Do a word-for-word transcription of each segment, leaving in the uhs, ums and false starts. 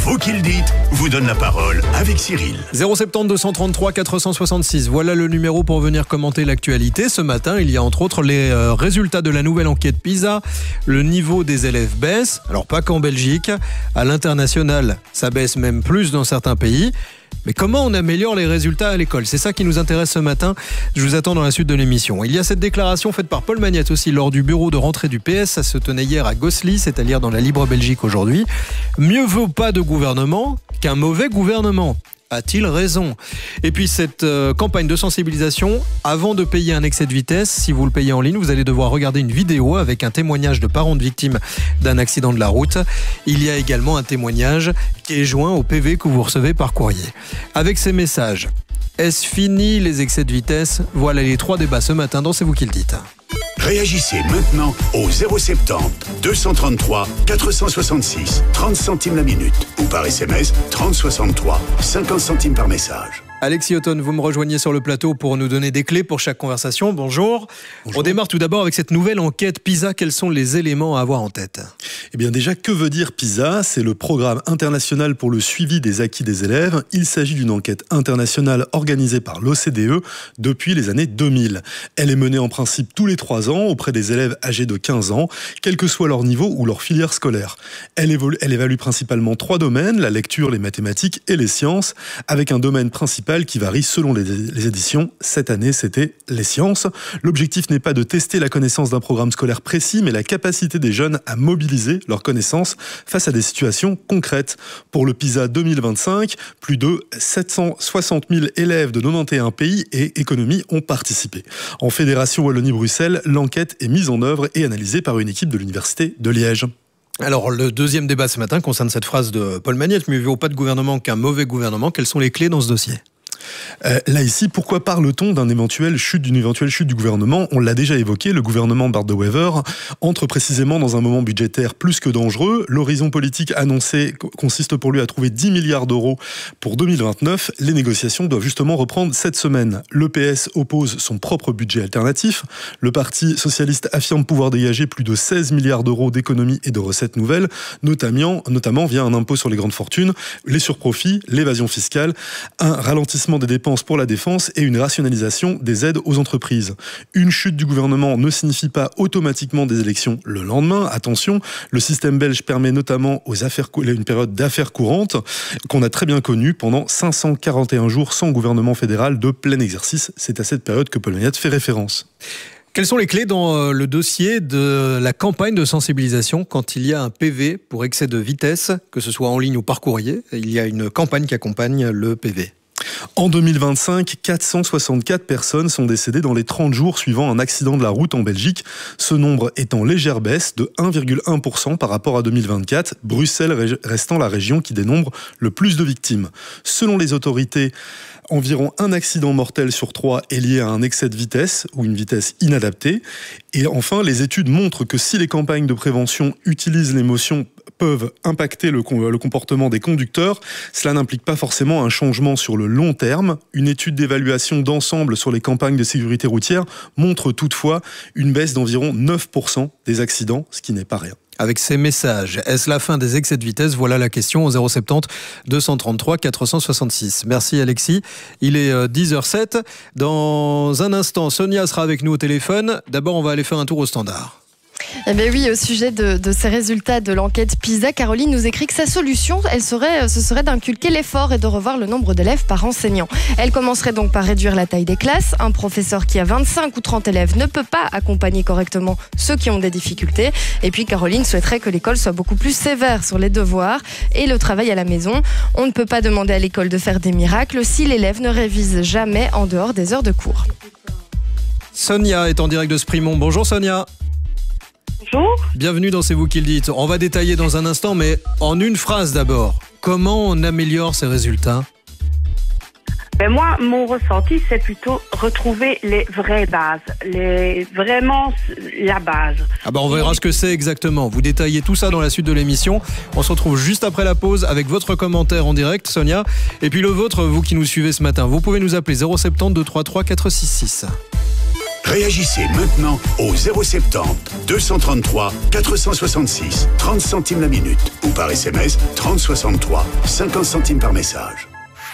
Vous qui le dites vous donne la parole avec Cyril. zéro sept zéro deux cent trente-trois quatre cent soixante-six, voilà le numéro pour venir commenter l'actualité. Ce matin, il y a entre autres les euh, résultats de la nouvelle enquête PISA. Le niveau des élèves baisse, alors pas qu'en Belgique. À l'international, ça baisse même plus dans certains pays. Mais comment on améliore les résultats à l'école? C'est ça qui nous intéresse ce matin. Je vous attends dans la suite de l'émission. Il y a cette déclaration faite par Paul Magnette aussi lors du bureau de rentrée du P S. Ça se tenait hier à Gosselies, c'est-à-dire dans la Libre Belgique aujourd'hui. Mieux vaut pas de gouvernement qu'un mauvais gouvernement. A-t-il raison? Et puis cette euh, campagne de sensibilisation, avant de payer un excès de vitesse, si vous le payez en ligne, vous allez devoir regarder une vidéo avec un témoignage de parents de victimes d'un accident de la route. Il y a également un témoignage qui est joint au P V que vous recevez par courrier. Avec ces messages, est-ce fini les excès de vitesse? Voilà les trois débats ce matin dans C'est vous qui le dites. Réagissez maintenant au zéro sept zéro deux cent trente-trois quatre cent soixante-six, trente centimes la minute ou par S M S trente soixante-trois, cinquante centimes par message. Alexis Othon, vous me rejoignez sur le plateau pour nous donner des clés pour chaque conversation. Bonjour. Bonjour. On démarre tout d'abord avec cette nouvelle enquête PISA. Quels sont les éléments à avoir en tête? Eh bien déjà, que veut dire PISA? C'est le programme international pour le suivi des acquis des élèves. Il s'agit d'une enquête internationale organisée par l'O C D E depuis les années deux mille. Elle est menée en principe tous les trois ans auprès des élèves âgés de quinze ans, quel que soit leur niveau ou leur filière scolaire. Elle, évolue, elle évalue principalement trois domaines, la lecture, les mathématiques et les sciences, avec un domaine principal qui varie selon les, les éditions. Cette année, c'était les sciences. L'objectif n'est pas de tester la connaissance d'un programme scolaire précis, mais la capacité des jeunes à mobiliser leurs connaissances face à des situations concrètes. Pour le PISA deux mille vingt-cinq, plus de sept cent soixante mille élèves de quatre-vingt-onze pays et économies ont participé. En Fédération Wallonie-Bruxelles, l'enquête est mise en œuvre et analysée par une équipe de l'Université de Liège. Alors, le deuxième débat ce matin concerne cette phrase de Paul Magnette, mieux vaut pas de gouvernement qu'un mauvais gouvernement. Quelles sont les clés dans ce dossier? Euh, là ici, pourquoi parle-t-on d'un éventuel chute, d'une éventuelle chute du gouvernement? On l'a déjà évoqué, le gouvernement Bart De Wever entre précisément dans un moment budgétaire plus que dangereux. L'horizon politique annoncé consiste pour lui à trouver dix milliards d'euros pour deux mille vingt-neuf. Les négociations doivent justement reprendre cette semaine. Le P S oppose son propre budget alternatif. Le Parti socialiste affirme pouvoir dégager plus de seize milliards d'euros d'économies et de recettes nouvelles, notamment, notamment via un impôt sur les grandes fortunes, les surprofits, l'évasion fiscale, un ralentissement des dépenses pour la défense et une rationalisation des aides aux entreprises. Une chute du gouvernement ne signifie pas automatiquement des élections le lendemain. Attention, le système belge permet notamment aux affaires, une période d'affaires courantes qu'on a très bien connue pendant cinq cent quarante et un jours sans gouvernement fédéral de plein exercice. C'est à cette période que Paul Magnette fait référence. Quelles sont les clés dans le dossier de la campagne de sensibilisation quand il y a un P V pour excès de vitesse, que ce soit en ligne ou par courrier? Il y a une campagne qui accompagne le P V. En deux mille vingt-cinq, quatre cent soixante-quatre personnes sont décédées dans les trente jours suivant un accident de la route en Belgique. Ce nombre est en légère baisse de un virgule un pour cent par rapport à deux mille vingt-quatre, Bruxelles restant la région qui dénombre le plus de victimes. Selon les autorités, environ un accident mortel sur trois est lié à un excès de vitesse ou une vitesse inadaptée. Et enfin, les études montrent que si les campagnes de prévention utilisent l'émotion peuvent impacter le, le comportement des conducteurs, cela n'implique pas forcément un changement sur le long terme. Une étude d'évaluation d'ensemble sur les campagnes de sécurité routière montre toutefois une baisse d'environ neuf pour cent des accidents, ce qui n'est pas rien. Avec ces messages, est-ce la fin des excès de vitesse? Voilà la question au zéro sept zéro deux cent trente-trois quatre cent soixante-six. Merci Alexis. Il est dix heures zéro sept. Dans un instant, Sonia sera avec nous au téléphone. D'abord, on va aller faire un tour au standard. Eh bien oui, au sujet de, de ces résultats de l'enquête PISA, Caroline nous écrit que sa solution, elle serait, ce serait d'inculquer l'effort et de revoir le nombre d'élèves par enseignant. Elle commencerait donc par réduire la taille des classes. Un professeur qui a vingt-cinq ou trente élèves ne peut pas accompagner correctement ceux qui ont des difficultés. Et puis Caroline souhaiterait que l'école soit beaucoup plus sévère sur les devoirs et le travail à la maison. On ne peut pas demander à l'école de faire des miracles si l'élève ne révise jamais en dehors des heures de cours. Sonia est en direct de Sprimont. Bonjour Sonia. Bonjour. Bienvenue dans C'est vous qui le dites. On va détailler dans un instant, mais en une phrase d'abord. Comment on améliore ces résultats? Ben moi, mon ressenti, c'est plutôt retrouver les vraies bases, les vraiment la base. Ah bah on verra ce que c'est exactement. Vous détaillez tout ça dans la suite de l'émission. On se retrouve juste après la pause avec votre commentaire en direct, Sonia. Et puis le vôtre, vous qui nous suivez ce matin. Vous pouvez nous appeler zéro sept zéro deux trois trois quatre six six. Réagissez maintenant au zéro soixante-dix, deux cent trente-trois, quatre cent soixante-six, trente centimes la minute ou par S M S trente soixante-trois, cinquante centimes par message.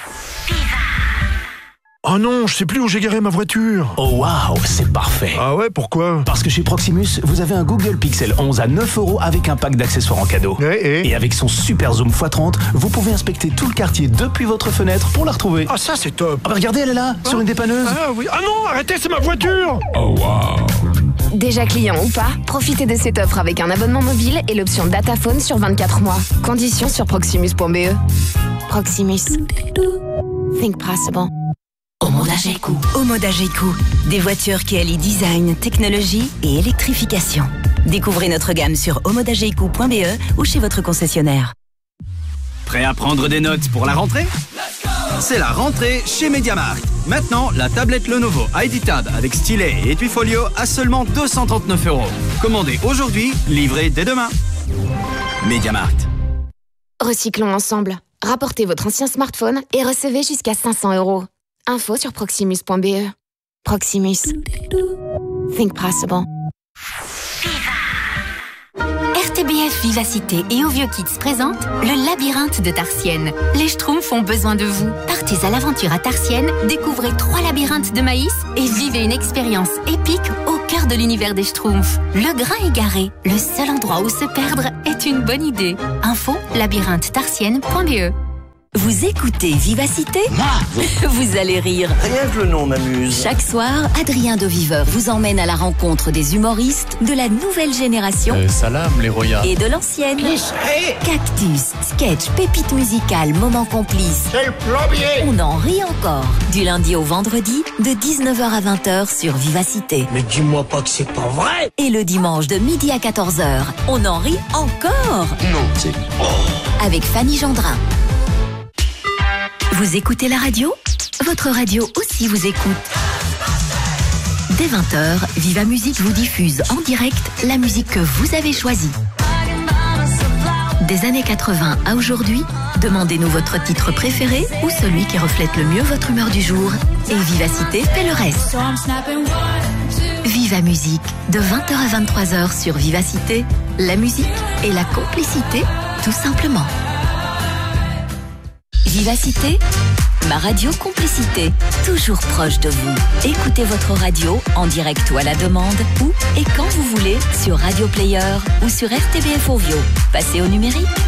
Oh non, je sais plus où j'ai garé ma voiture. Oh waouh, c'est parfait. Ah ouais, pourquoi? Parce que chez Proximus, vous avez un Google Pixel onze à neuf euros avec un pack d'accessoires en cadeau. Ouais, et... et avec son super zoom fois trente, vous pouvez inspecter tout le quartier depuis votre fenêtre pour la retrouver. Ah ça c'est top. Ah bah regardez, elle est là, ah. sur une dépanneuse. Ah oui, ah non, arrêtez, c'est ma voiture. Oh waouh. Déjà client ou pas, profitez de cette offre avec un abonnement mobile et l'option Dataphone sur vingt-quatre mois. Conditions sur proximus point b e. Proximus. Think possible. Omodageku. Omodageku. Des voitures qui allient design, technologie et électrification. Découvrez notre gamme sur omodageku point b e ou chez votre concessionnaire. Prêt à prendre des notes pour la rentrée? C'est la rentrée chez MediaMarkt. Maintenant, la tablette Lenovo I D Tab avec stylet et étui folio à seulement deux cent trente-neuf euros. Commandez aujourd'hui, livré dès demain. MediaMarkt. Recyclons ensemble. Rapportez votre ancien smartphone et recevez jusqu'à cinq cents euros. Info sur proximus point b e. Proximus. Think possible. R T B F Vivacité et Ovio Kids présente le labyrinthe de Tarsienne. Les Schtroumpfs ont besoin de vous. Partez à l'aventure à Tarsienne, découvrez trois labyrinthes de maïs et vivez une expérience épique au cœur de l'univers des Schtroumpfs. Le grain égaré, le seul endroit où se perdre est une bonne idée. Info labyrinthe tarsienne point b e. Vous écoutez Vivacité? Moi? Vous allez rire. Rien que le nom m'amuse. Chaque soir, Adrien de Viveur vous emmène à la rencontre des humoristes de la nouvelle génération euh, Salam, les royas. et de l'ancienne. Cactus, sketch, pépites musicales, moments complices. C'est le plombier. On en rit encore. Du lundi au vendredi, de dix-neuf heures à vingt heures sur Vivacité. Mais dis-moi pas que c'est pas vrai. Et le dimanche de midi à quatorze heures, on en rit encore. Non, c'est... Oh. Avec Fanny Gendrin. Vous écoutez la radio? Votre radio aussi vous écoute. Dès vingt heures, Viva Musique vous diffuse en direct la musique que vous avez choisie. Des années quatre-vingts à aujourd'hui, demandez-nous votre titre préféré ou celui qui reflète le mieux votre humeur du jour. Et Vivacité fait le reste. Viva Musique, de vingt heures à vingt-trois heures sur Vivacité. La musique et la complicité, tout simplement. Vivacité, ma radio complicité, toujours proche de vous. Écoutez votre radio en direct ou à la demande, où et quand vous voulez, sur Radio Player ou sur R T B F Ovio. Passez au numérique.